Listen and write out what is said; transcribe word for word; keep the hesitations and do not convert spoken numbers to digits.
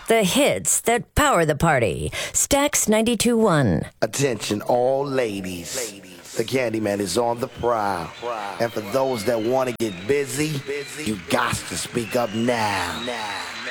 The hits that power the party. Stax ninety-two point one. Attention all ladies. The Candyman is on the prowl. And for those that want to get busy, you got to speak up now.